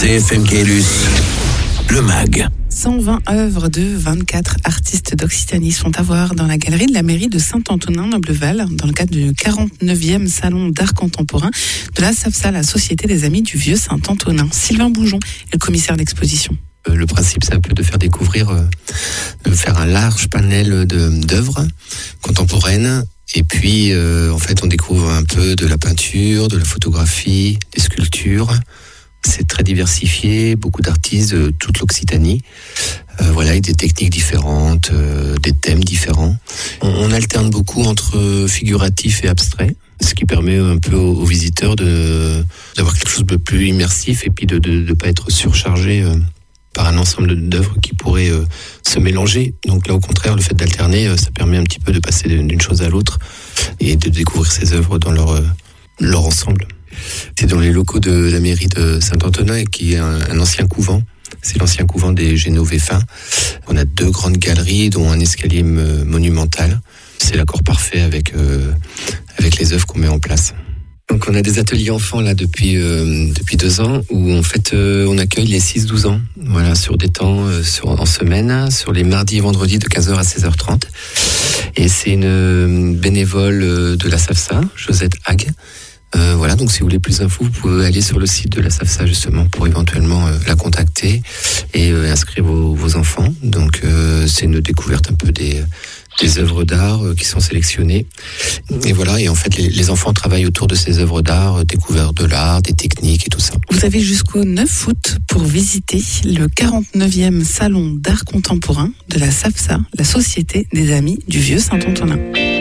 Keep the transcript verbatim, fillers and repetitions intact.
C F M Caylus, le mag. cent vingt œuvres de vingt-quatre artistes d'Occitanie sont à voir dans la galerie de la mairie de Saint-Antonin-Nobleval dans le cadre du quarante-neuvième salon d'art contemporain de la SAFSA, la Société des Amis du Vieux Saint-Antonin. Sylvain Boujon est le commissaire d'exposition. Le principe, c'est un peu de faire découvrir, de faire un large panel de, d'œuvres contemporaines. Et puis, euh, en fait, on découvre un peu de la peinture, de la photographie, des sculptures. C'est très diversifié, beaucoup d'artistes de toute l'Occitanie, euh, voilà, avec des techniques différentes, euh, des thèmes différents. On, on alterne beaucoup entre figuratif et abstrait, ce qui permet un peu aux, aux visiteurs de d'avoir quelque chose de plus immersif et puis de de, de pas être surchargé euh, par un ensemble d'œuvres qui pourraient euh, se mélanger. Donc là, au contraire, le fait d'alterner, euh, ça permet un petit peu de passer d'une chose à l'autre et de découvrir ces œuvres dans leur euh, leur ensemble. C'est dans les locaux de la mairie de Saint-Antonin, qui est un, un ancien couvent. C'est l'ancien couvent des Génovéfins. On a deux grandes galeries, dont un escalier monumental. C'est l'accord parfait avec euh, avec les œuvres qu'on met en place. Donc on a des ateliers enfants là depuis euh, depuis deux ans où en fait euh, on accueille les six douze ans. Voilà, sur des temps euh, sur, en semaine, sur les mardis et vendredis de quinze heures à seize heures trente. Et c'est une bénévole de la SAFSA, Josette Hague. Euh, voilà, donc si vous voulez plus d'infos, vous pouvez aller sur le site de la SAFSA justement pour éventuellement euh, la contacter et euh, inscrire vos, vos enfants. Donc euh, c'est une découverte un peu des, des œuvres d'art euh, qui sont sélectionnées. Et voilà, et en fait les, les enfants travaillent autour de ces œuvres d'art, euh, découvertes de l'art, des techniques et tout ça. Vous avez jusqu'au neuf août pour visiter le quarante-neuvième salon d'art contemporain de la SAFSA, la Société des Amis du Vieux Saint-Antonin.